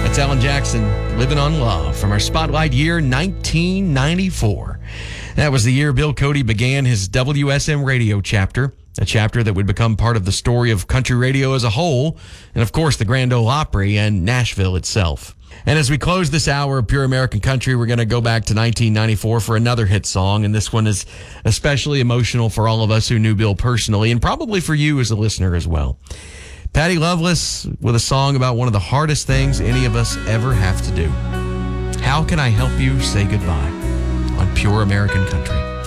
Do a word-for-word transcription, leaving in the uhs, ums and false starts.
That's Alan Jackson, Living on Love, from our Spotlight year, nineteen ninety-four. That was the year Bill Cody began his W S M radio chapter, a chapter that would become part of the story of country radio as a whole, and of course the Grand Ole Opry and Nashville itself. And as we close this hour of Pure American Country, we're going to go back to nineteen ninety-four for another hit song, and this one is especially emotional for all of us who knew Bill personally, and probably for you as a listener as well. Patty Loveless with a song about one of the hardest things any of us ever have to do. How Can I Help You Say Goodbye on Pure American Country.